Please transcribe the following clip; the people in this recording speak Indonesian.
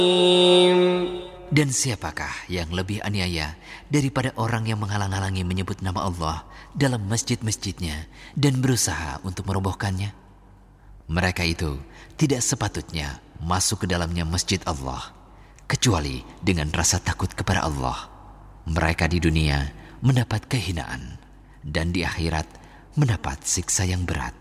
Dan siapakah yang lebih aniaya daripada orang yang menghalang-halangi menyebut nama Allah dalam masjid-masjidnya dan berusaha untuk merobohkannya? Mereka itu tidak sepatutnya masuk ke dalamnya masjid Allah, kecuali dengan rasa takut kepada Allah. Mereka di dunia mendapat kehinaan, dan di akhirat mendapat siksa yang berat.